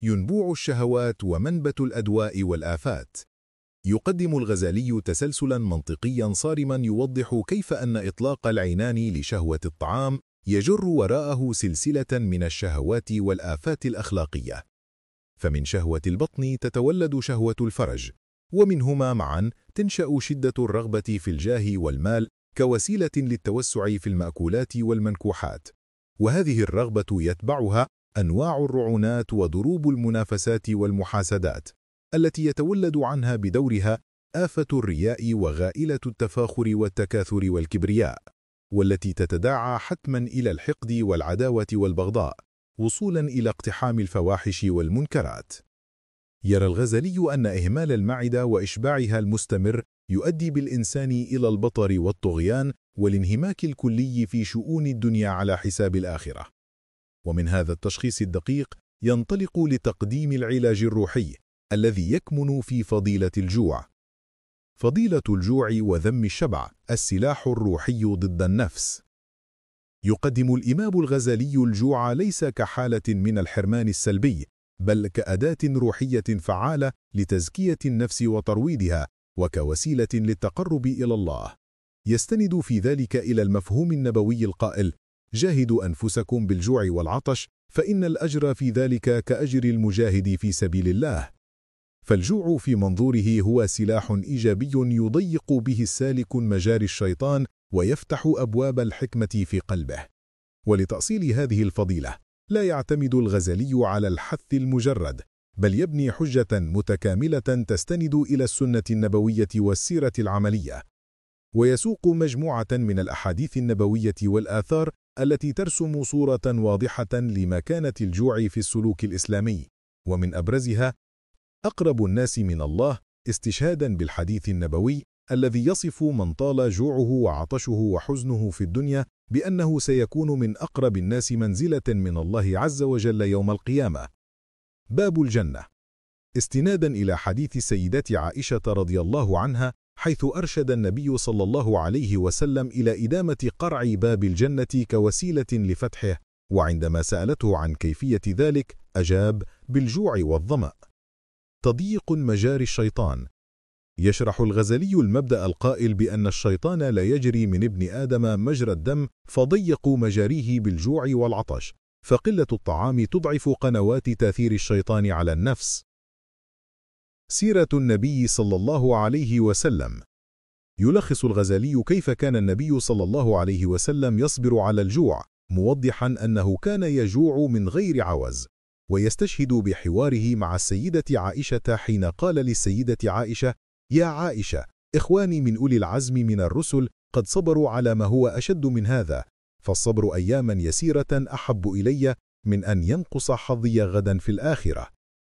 ينبوع الشهوات ومنبت الأدواء والآفات. يقدم الغزالي تسلسلا منطقيا صارما يوضح كيف أن إطلاق العنان لشهوة الطعام يجر وراءه سلسلة من الشهوات والآفات الأخلاقية. فمن شهوة البطن تتولد شهوة الفرج، ومنهما معا تنشأ شدة الرغبة في الجاه والمال كوسيلة للتوسع في المأكولات والمنكوحات، وهذه الرغبة يتبعها أنواع الرعونات وضروب المنافسات والمحاسدات التي يتولد عنها بدورها آفة الرياء وغائلة التفاخر والتكاثر والكبرياء، والتي تتداعى حتما إلى الحقد والعداوة والبغضاء، وصولا إلى اقتحام الفواحش والمنكرات. يرى الغزالي أن إهمال المعدة وإشباعها المستمر يؤدي بالإنسان إلى البطر والطغيان والانهماك الكلي في شؤون الدنيا على حساب الآخرة. ومن هذا التشخيص الدقيق ينطلق لتقديم العلاج الروحي الذي يكمن في فضيلة الجوع. فضيلة الجوع وذم الشبع السلاح الروحي ضد النفس. يقدم الإمام الغزالي الجوع ليس كحالة من الحرمان السلبي، بل كأداة روحية فعالة لتزكية النفس وترويضها، وكوسيلة للتقرب إلى الله. يستند في ذلك إلى المفهوم النبوي القائل: جاهدوا أنفسكم بالجوع والعطش فإن الأجر في ذلك كأجر المجاهد في سبيل الله. فالجوع في منظوره هو سلاح إيجابي يضيق به السالك مجاري الشيطان ويفتح أبواب الحكمة في قلبه. ولتأصيل هذه الفضيلة لا يعتمد الغزالي على الحث المجرد، بل يبني حجة متكاملة تستند إلى السنة النبوية والسيرة العملية، ويسوق مجموعة من الأحاديث النبوية والآثار التي ترسم صورة واضحة لمكانة الجوع في السلوك الإسلامي. ومن أبرزها: أقرب الناس من الله، استشهادا بالحديث النبوي الذي يصف من طال جوعه وعطشه وحزنه في الدنيا بأنه سيكون من أقرب الناس منزلة من الله عز وجل يوم القيامة. باب الجنة، استنادا إلى حديث سيدة عائشة رضي الله عنها، حيث أرشد النبي صلى الله عليه وسلم إلى إدامة قرع باب الجنة كوسيلة لفتحه، وعندما سألته عن كيفية ذلك أجاب: بالجوع والظمأ. تضييق مجاري الشيطان. يشرح الغزالي المبدأ القائل بأن الشيطان لا يجري من ابن آدم مجرى الدم، فضيقوا مجاريه بالجوع والعطش، فقلة الطعام تضعف قنوات تأثير الشيطان على النفس. سيرة النبي صلى الله عليه وسلم. يلخص الغزالي كيف كان النبي صلى الله عليه وسلم يصبر على الجوع، موضحا أنه كان يجوع من غير عوز، ويستشهد بحواره مع السيدة عائشة حين قال للسيدة عائشة: يا عائشة، إخواني من أولي العزم من الرسل قد صبروا على ما هو أشد من هذا، فالصبر أياما يسيرة أحب إلي من أن ينقص حظي غدا في الآخرة.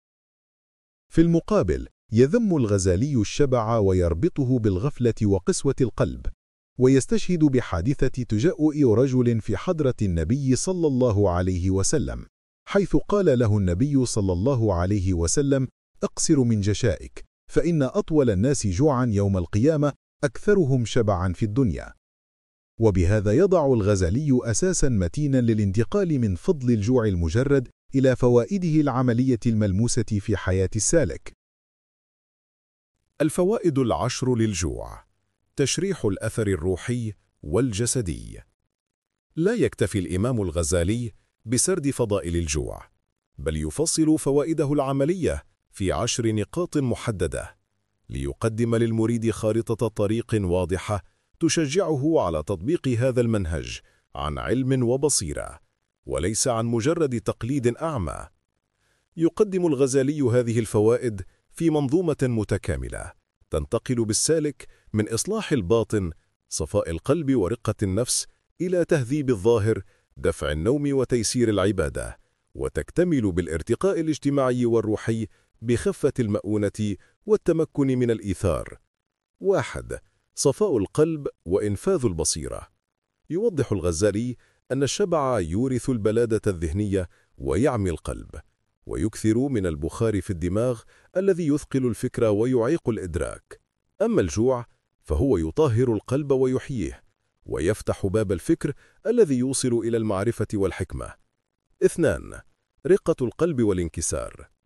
في المقابل يذم الغزالي الشبع ويربطه بالغفلة وقسوة القلب، ويستشهد بحادثة تجاؤ رجل في حضرة النبي صلى الله عليه وسلم، حيث قال له النبي صلى الله عليه وسلم: اقصر من جشائك، فإن أطول الناس جوعا يوم القيامة أكثرهم شبعا في الدنيا. وبهذا يضع الغزالي أساسا متينا للانتقال من فضل الجوع المجرد إلى فوائده العملية الملموسة في حياة السالك. الفوائد 10 للجوع. تشريح الأثر الروحي والجسدي. لا يكتفي الإمام الغزالي بسرد فضائل الجوع، بل يفصل فوائده العملية في 10 نقاط محددة، ليقدم للمريد خارطة طريق واضحة تشجعه على تطبيق هذا المنهج عن علم وبصيرة، وليس عن مجرد تقليد أعمى. يقدم الغزالي هذه الفوائد في منظومة متكاملة تنتقل بالسالك من إصلاح الباطن، صفاء القلب ورقة النفس، إلى تهذيب الظاهر، دفع النوم وتيسير العبادة، وتكتمل بالارتقاء الاجتماعي والروحي بخفة المؤونة والتمكن من الإيثار. 1. صفاء القلب وإنفاذ البصيرة. يوضح الغزالي أن الشبع يورث البلادة الذهنية ويعمي القلب، ويكثر من البخار في الدماغ الذي يثقل الفكر ويعيق الإدراك. أما الجوع فهو يطهر القلب ويحييه، ويفتح باب الفكر الذي يوصل إلى المعرفة والحكمة. 2. رقة القلب والانكسار.